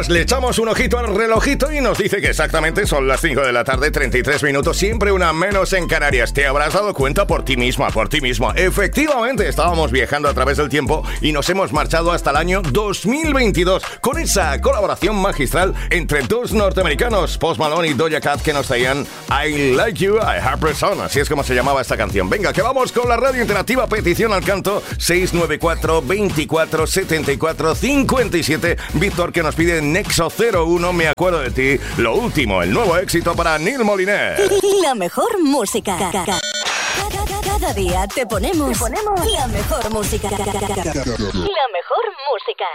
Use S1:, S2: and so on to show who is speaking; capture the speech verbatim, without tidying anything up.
S1: Le echamos un ojito al relojito y nos dice que exactamente son las cinco de la tarde, treinta y tres minutos, siempre una menos en Canarias. ¿Te habrás dado cuenta por ti misma, por ti mismo? Efectivamente, estábamos viajando a través del tiempo y nos hemos marchado hasta el año dos mil veintidós con esa colaboración magistral entre dos norteamericanos, Post Malone y Doja Cat, que nos traían I Like You, I Harper Son, así es como se llamaba esta canción. Venga, que vamos con la radio interactiva, petición al canto seis nueve cuatro, veinticuatro, setenta y cuatro, cincuenta y siete. Víctor, que nos pide Nexo cero uno, Me Acuerdo de Ti. Lo último, el nuevo éxito para Neil Moliner.
S2: La mejor música. Cada, cada día te ponemos, te ponemos la mejor música. La mejor música.